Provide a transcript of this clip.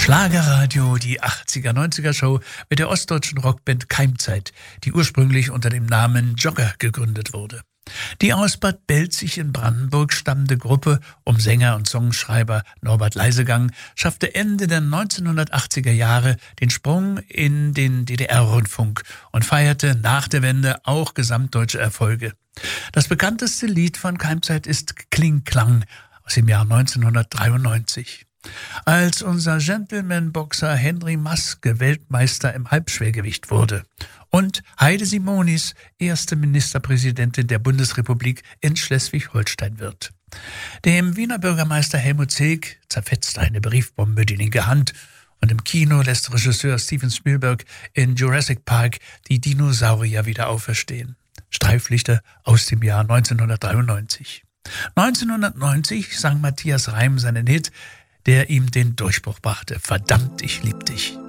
Schlagerradio, die 80er, 90er Show mit der ostdeutschen Rockband Keimzeit, die ursprünglich unter dem Namen Jogger gegründet wurde. Die aus Bad Belzig in Brandenburg stammende Gruppe um Sänger und Songschreiber Norbert Leisegang schaffte Ende der 1980er Jahre den Sprung in den DDR-Rundfunk und feierte nach der Wende auch gesamtdeutsche Erfolge. Das bekannteste Lied von Keimzeit ist Kling Klang aus dem Jahr 1993. Als unser Gentleman-Boxer Henry Maske Weltmeister im Halbschwergewicht wurde und Heide Simonis erste Ministerpräsidentin der Bundesrepublik in Schleswig-Holstein wird. Dem Wiener Bürgermeister Helmut Zilk zerfetzt eine Briefbombe die linke Hand und im Kino lässt Regisseur Steven Spielberg in Jurassic Park die Dinosaurier wieder auferstehen. Streiflichter aus dem Jahr 1993. 1990 sang Matthias Reim seinen Hit, der ihm den Durchbruch brachte. Verdammt, ich lieb dich.